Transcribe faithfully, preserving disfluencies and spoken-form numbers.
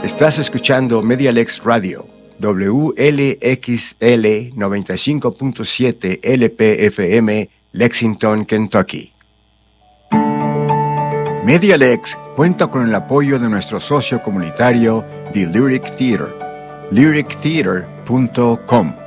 Estás escuchando Medialex Radio, W L X L noventa y cinco punto siete L P F M, Lexington, Kentucky. Medialex cuenta con el apoyo de nuestro socio comunitario, The Lyric Theater, lyric theater punto com.